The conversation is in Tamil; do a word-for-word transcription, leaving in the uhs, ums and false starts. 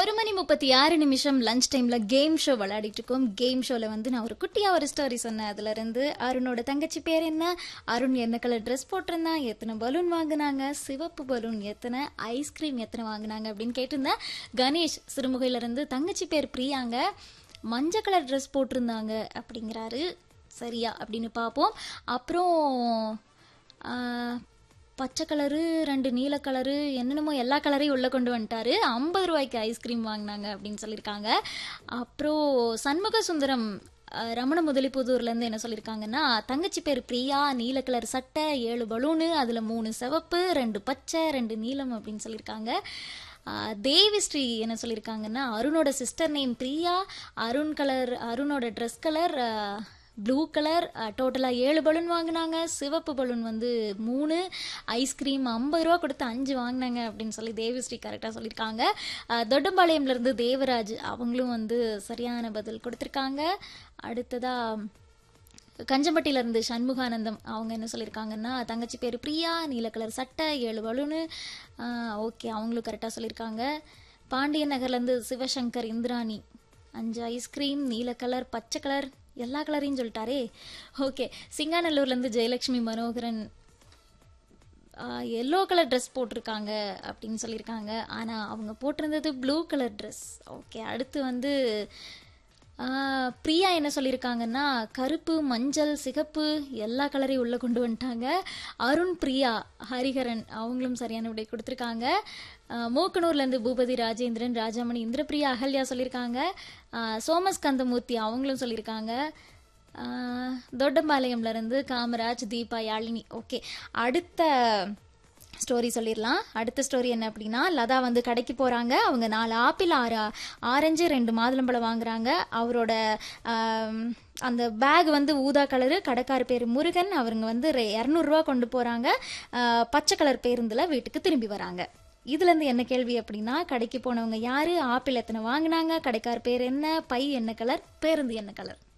ஒரு மணி முப்பத்தி ஆறு நிமிஷம் லஞ்ச் டைம்ல கேம் ஷோ விளையாடிட்டு இருக்கோம். கேம் ஷோல வந்து நான் ஒரு குட்டியா ஒரு ஸ்டோரி சொன்னேன். அதுல இருந்து அருணோட தங்கச்சி பேர் என்ன, அருண் என்ன கலர் ட்ரெஸ் போட்டிருந்தான், எத்தனை பலூன் வாங்கினாங்க, சிவப்பு பலூன் எத்தனை, ஐஸ்கிரீம் எத்தனை வாங்கினாங்க அப்படின்னு கேட்டிருந்தேன். கணேஷ் சிறுமுகையில இருந்து தங்கச்சி பேர் பிரியாங்க, மஞ்சள் கலர் ட்ரெஸ் போட்டிருந்தாங்க அப்படிங்கிறாரு. சரியா அப்படின்னு பார்ப்போம். அப்புறம் பச்சை கலரு, ரெண்டு நீல கலரு, என்னென்னமோ எல்லா கலரையும் உள்ளே கொண்டு வந்துட்டாரு. ஐம்பது ரூபாய்க்கு ஐஸ்கிரீம் வாங்கினாங்க அப்படின்னு சொல்லியிருக்காங்க. அப்புறம் சண்முக சுந்தரம் ரமண முதலிப்புதூர்லேருந்து என்ன சொல்லியிருக்காங்கன்னா, தங்கச்சி பேர் பிரியா, நீல கலர் சட்டை, ஏழு பலூனு, அதில் மூணு சிவப்பு, ரெண்டு பச்சை, ரெண்டு நீலம் அப்படின்னு சொல்லியிருக்காங்க. தேவிஸ்ரீ என்ன சொல்லியிருக்காங்கன்னா, அருணோட sister name Priya, Arun colour அருணோட dress colour blue colour, டோட்டலாக ஏழு பலூன் வாங்கினாங்க, சிவப்பு பலூன் வந்து மூணு, ஐஸ்கிரீம் ஐம்பது ரூபா கொடுத்து அஞ்சு வாங்கினாங்க அப்படின்னு சொல்லி தேவிஸ்ரீ கரெக்டாக சொல்லியிருக்காங்க. தொட்டம்பாளையம்லேருந்து தேவராஜ் அவங்களும் வந்து சரியான பதில் கொடுத்துருக்காங்க. அடுத்ததாக கஞ்சம்பட்டியிலேருந்து சண்முகானந்தம் அவங்க என்ன சொல்லியிருக்காங்கன்னா, தங்கச்சி பேர் பிரியா, நீல கலர் சட்டை, ஏழு பலூனு, ஓகே அவங்களும் கரெக்டாக சொல்லியிருக்காங்க. பாண்டியன் நகர்லேருந்து சிவசங்கர் இந்திராணி, அஞ்சு ஐஸ்கிரீம், நீல கலர், பச்சை கலர், எல்லா கலரையும் சொல்லிட்டாரே. Okay, சிங்காநல்லூர்லேருந்து Jayalakshmi Manoharan yellow colour dress போட்டிருக்காங்க அப்படின்னு சொல்லியிருக்காங்க. ஆனால் அவங்க போட்டிருந்தது ப்ளூ கலர் ட்ரெஸ். ஓகே, அடுத்து வந்து பிரியா என்ன சொல்லியிருக்காங்கன்னா, கருப்பு, மஞ்சள், சிகப்பு எல்லா கலரையும் உள்ளே கொண்டு வந்துட்டாங்க. அருண் பிரியா ஹரிஹரன் அவங்களும் சரியான விடை கொடுத்துருக்காங்க. மூக்கனூர்லேருந்து பூபதி ராஜேந்திரன், ராஜாமணி, இந்திரபிரியா, அகல்யா சொல்லியிருக்காங்க. சோமஸ் கந்தமூர்த்தி அவங்களும் சொல்லியிருக்காங்க. தொட்டம்பாளையம்லேருந்து காமராஜ், தீபா, யாழினி. ஓகே, அடுத்த ஸ்டோரி சொல்லிடலாம். அடுத்த ஸ்டோரி என்ன அப்படின்னா, லதா வந்து கடைக்கு போகிறாங்க. அவங்க நாலு ஆப்பிள், ஆறு ஆரஞ்சு, ரெண்டு மாதுளம்பழம் வாங்குறாங்க. அவரோட அந்த பேக் வந்து ஊதா கலரு. கடைக்கார பேர் முருகன். அவங்க வந்து இரநூறுவா கொண்டு போகிறாங்க. பச்சை கலர் பேருந்தில் வீட்டுக்கு திரும்பி வராங்க. இதுலேருந்து என்ன கேள்வி அப்படின்னா, கடைக்கு போனவங்க யார், ஆப்பிள் எத்தனை வாங்கினாங்க, கடைக்கார பேர் என்ன, பை என்ன கலர், பேருந்து என்ன கலர்?